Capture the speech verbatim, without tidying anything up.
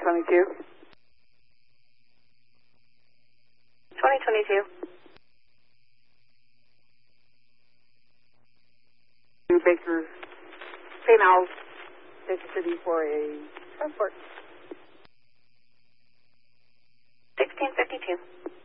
twenty-two. twenty twenty-two. To Baker, Saint Al's, Baker City for a transport. sixteen fifty-two.